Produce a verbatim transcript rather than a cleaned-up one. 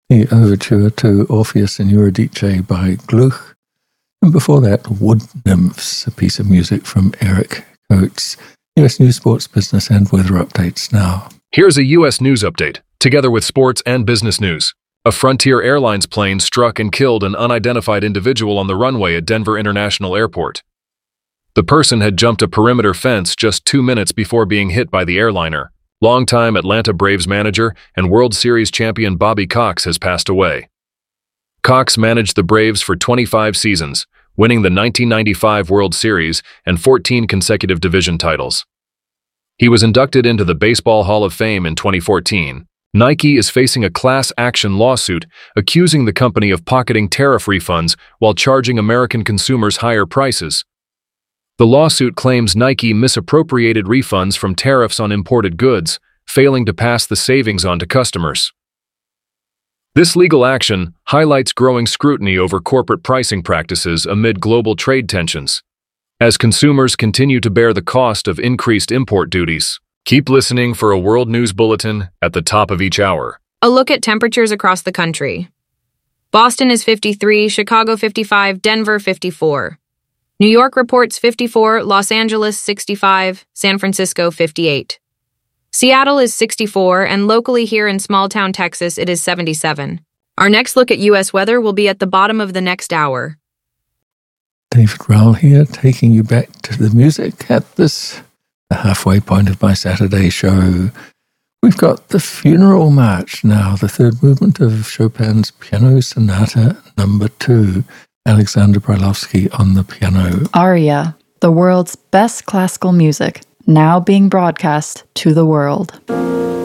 the overture to Orpheus and Eurydice by Gluck. And before that, Wood Nymphs, a piece of music from Eric Coates. U S News, Sports, Business, and Weather updates now. Here's a U S News update, together with sports and business news. A Frontier Airlines plane struck and killed an unidentified individual on the runway at Denver International Airport. The person had jumped a perimeter fence just two minutes before being hit by the airliner. Longtime Atlanta Braves manager and World Series champion Bobby Cox has passed away. Cox managed the Braves for twenty-five seasons, winning the nineteen ninety-five World Series and fourteen consecutive division titles. He was inducted into the Baseball Hall of Fame in twenty fourteen. Nike is facing a class action lawsuit accusing the company of pocketing tariff refunds while charging American consumers higher prices. The lawsuit claims Nike misappropriated refunds from tariffs on imported goods, failing to pass the savings on to customers. This legal action highlights growing scrutiny over corporate pricing practices amid global trade tensions, as consumers continue to bear the cost of increased import duties. Keep listening for a World News Bulletin at the top of each hour. A look at temperatures across the country. Boston is fifty-three, Chicago fifty-five, Denver fifty-four. New York reports fifty-four, Los Angeles sixty-five, San Francisco fifty-eight. Seattle is sixty-four, and locally here in small-town Texas, it is seventy-seven. Our next look at U S weather will be at the bottom of the next hour. David Rowell here, taking you back to the music at this, the halfway point of my Saturday show. We've got the Funeral March now, the third movement of Chopin's Piano Sonata number two. Alexander Brailovsky on the piano. Aria, the world's best classical music, now being broadcast to the world.